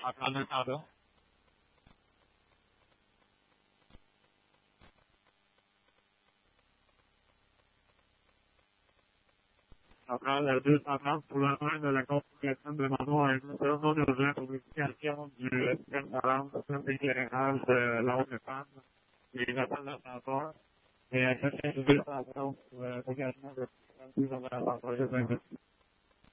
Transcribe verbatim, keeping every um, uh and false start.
Après en attendant, après la deux cent trente pour le un de la Constitution, demandons à une mesure non urgente pour l'utilisation du système d'alarme, système d'éclairage de la haute défense, les appels d'ascenseur, et à cette civile pour l'engagement de plus en ascenseur.